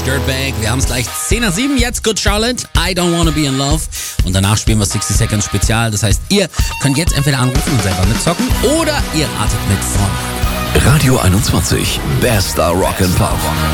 Dirtbag. Wir haben es gleich 10 nach 7. Jetzt Good Charlotte, I Don't Wanna Be in Love. Und danach spielen wir 60 Seconds Spezial. Das heißt, ihr könnt jetzt entweder anrufen und selber mitzocken oder ihr ratet mit von Radio 21, bester Rock and Pop.